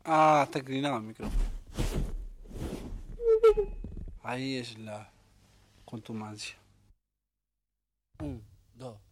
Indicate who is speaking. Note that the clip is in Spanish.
Speaker 1: Ah, está inclinado el micrófono. Ahí es la contumacia. Un, dos.